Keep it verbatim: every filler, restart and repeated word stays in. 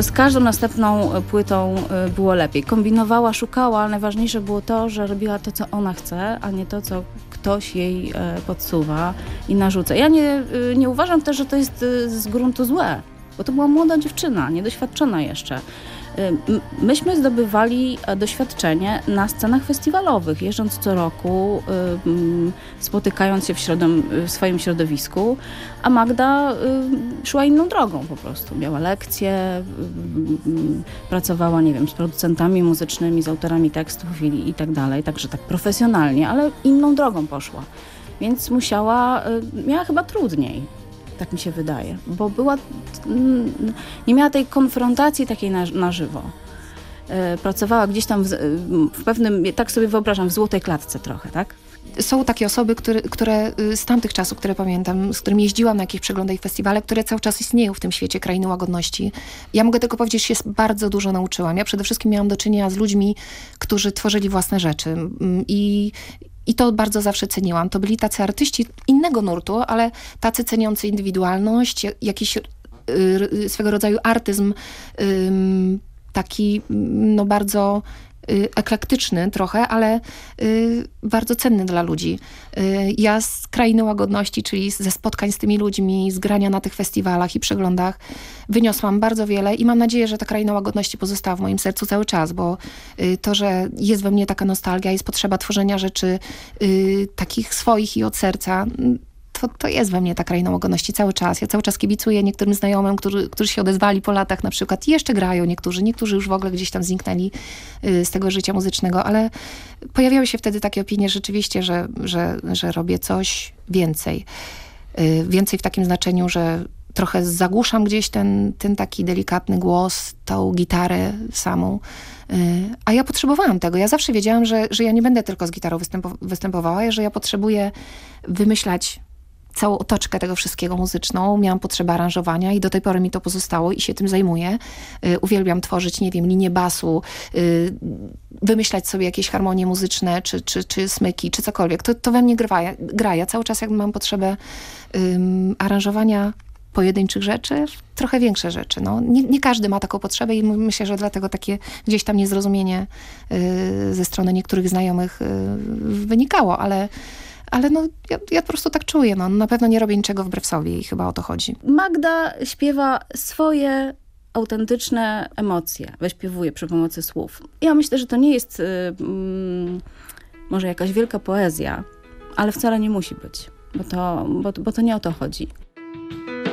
z każdą następną płytą było lepiej. Kombinowała, szukała, ale najważniejsze było to, że robiła to, co ona chce, a nie to, co ktoś jej podsuwa i narzuca. Ja nie, nie uważam też, że to jest z gruntu złe, bo to była młoda dziewczyna, niedoświadczona jeszcze. Myśmy zdobywali doświadczenie na scenach festiwalowych, jeżdżąc co roku, spotykając się w, środom, w swoim środowisku, a Magda szła inną drogą po prostu. Miała lekcje, pracowała, nie wiem, z producentami muzycznymi, z autorami tekstów i, i tak dalej, także tak profesjonalnie, ale inną drogą poszła. Więc musiała, miała chyba trudniej. Tak mi się wydaje, bo była, nie miała tej konfrontacji takiej na, na żywo. Pracowała gdzieś tam w, w pewnym, tak sobie wyobrażam, w złotej klatce trochę, tak? Są takie osoby, które, które z tamtych czasów, które pamiętam, z którymi jeździłam na jakieś przeglądy i festiwale, które cały czas istnieją w tym świecie Krainy Łagodności. Ja mogę tylko powiedzieć, że się bardzo dużo nauczyłam. Ja przede wszystkim miałam do czynienia z ludźmi, którzy tworzyli własne rzeczy i I to bardzo zawsze ceniłam. To byli tacy artyści innego nurtu, ale tacy ceniący indywidualność, jakiś y, swego rodzaju artyzm y, taki no bardzo y, eklektyczny trochę, ale y, bardzo cenny dla ludzi. Y, ja z Krainy Łagodności, czyli ze spotkań z tymi ludźmi, z grania na tych festiwalach i przeglądach wyniosłam bardzo wiele i mam nadzieję, że ta Kraina Łagodności pozostała w moim sercu cały czas, bo y, to, że jest we mnie taka nostalgia, jest potrzeba tworzenia rzeczy y, takich swoich i od serca, to, to jest we mnie ta Kraina Łagodności cały czas. Ja cały czas kibicuję niektórym znajomym, którzy, którzy się odezwali po latach na przykład i jeszcze grają niektórzy, niektórzy już w ogóle gdzieś tam zniknęli y, z tego życia muzycznego, ale pojawiały się wtedy takie opinie rzeczywiście, że, że, że robię coś więcej. Y, więcej w takim znaczeniu, że trochę zagłuszam gdzieś ten, ten taki delikatny głos, tą gitarę samą. A ja potrzebowałam tego. Ja zawsze wiedziałam, że, że ja nie będę tylko z gitarą występo- występowała, że ja potrzebuję wymyślać całą otoczkę tego wszystkiego muzyczną. Miałam potrzebę aranżowania i do tej pory mi to pozostało i się tym zajmuję. Y, uwielbiam tworzyć, nie wiem, linię basu, y, wymyślać sobie jakieś harmonie muzyczne, czy, czy, czy smyki, czy cokolwiek. To, to we mnie gra. Ja, gra. Ja cały czas jakby mam potrzebę y, aranżowania pojedynczych rzeczy, trochę większe rzeczy. No, nie, nie każdy ma taką potrzebę i myślę, że dlatego takie gdzieś tam niezrozumienie y, ze strony niektórych znajomych y, wynikało, ale, ale no, ja, ja po prostu tak czuję. No. Na pewno nie robię niczego wbrew sobie i chyba o to chodzi. Magda śpiewa swoje autentyczne emocje, wyśpiewuje przy pomocy słów. Ja myślę, że to nie jest y, mm, może jakaś wielka poezja, ale wcale nie musi być, bo to, bo, bo to nie o to chodzi.